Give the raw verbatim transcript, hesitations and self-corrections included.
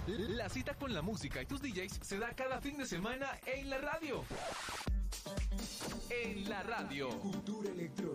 La cita con la música y tus D Js se da cada fin de semana en la radio. En la radio. Cultura electrónica.